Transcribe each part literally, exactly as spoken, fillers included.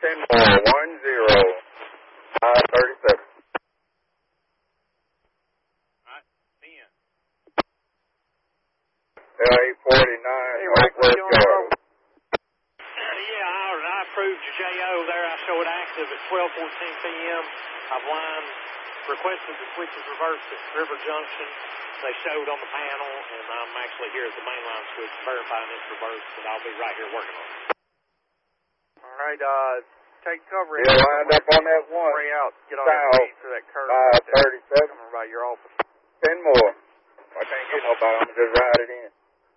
ten more, one zero, five thirty-seven. Alright, ten. L A forty-nine, Hey, Rick, Northwest you on the road? Yard. Yeah, I, I approved the J O there. I show it active at twelve fourteen p m I've lined, requested the switches reversed at River Junction. They showed on the panel, and I'm actually here at the mainline switch verifying it's reversed, but I'll be right here working on it. All right, uh, take cover. Yeah, lined up on that one. Spray out. Get all South, your speed through that curve. five thirty-seven. Coming by your office. ten more. I can't get nobody. I'm going to just ride it in.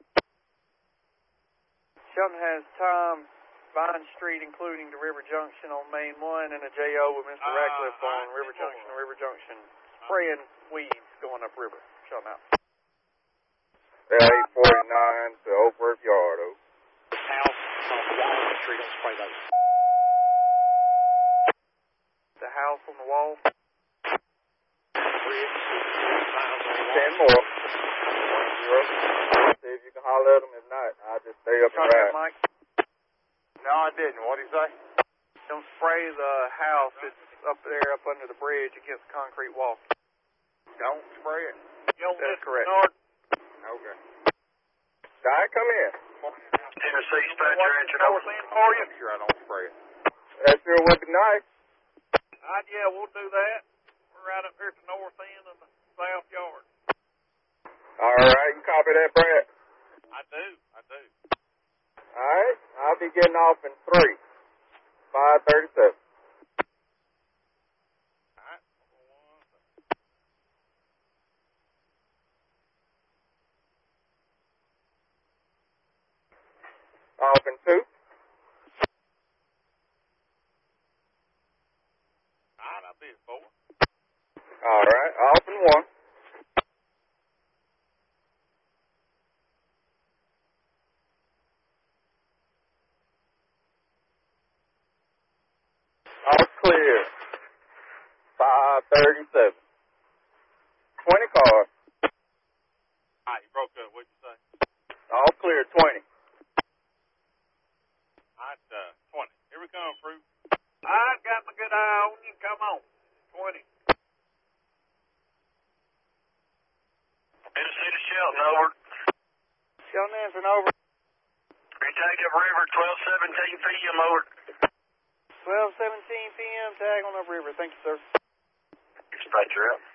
Shelton has Tom Vine Street, including the River Junction on Main one, and a J O with Mister Uh, Ratcliffe on uh, River ten Junction, more. River Junction, spraying weeds going up river. Shelton out. L A forty-nine to Oakworth Yard. Oh. House on the wall of the street, don't spray those. The house on the wall. Bridge, miles on the wall. ten more. one zero. See if you can holler at them. If not, I'll just stay up and Shot that, ride. Mike. No, I didn't. What'd he say? Don't spray the house. It's up there, up under the bridge against the concrete wall. Don't spray it. That's correct. Okay. Guy, come in. Tennessee Spatcher Engine over. for you. Sure, I don't spray it. That sure would be nice. Uh, yeah, we'll do that. We're right up here at the north end of the south yard. All right, you copy that, Brad? I do, I do. All right, I'll be getting off in three. five thirty-seven. Off in two. All right, I'll be at four. All right, off in one. All clear. five thirty-seven. twenty cars. All right, you broke up. What'd you say? All clear, twenty. All right, uh, twenty. Here we come, Fruit. I've got my good eye on you. Come on. twenty. Tennessee to Shelton, over. Shelton Anson, over. Retake up river, twelve seventeen p m, over. twelve seventeen p m Tag on up river. Thank you, sir. Spatcher out.